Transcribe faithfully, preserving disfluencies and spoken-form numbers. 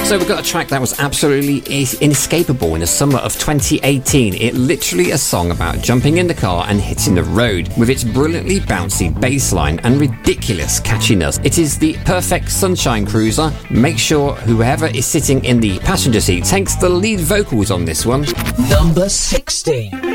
So we've got a track that was absolutely inescapable in the summer of twenty eighteen. It literally a song about jumping in the car and hitting the road. With its brilliantly bouncy bass line and ridiculous catchiness, it is the perfect sunshine cruiser. Make sure whoever is sitting in the passenger seat takes the lead vocals on this one. Number sixteen.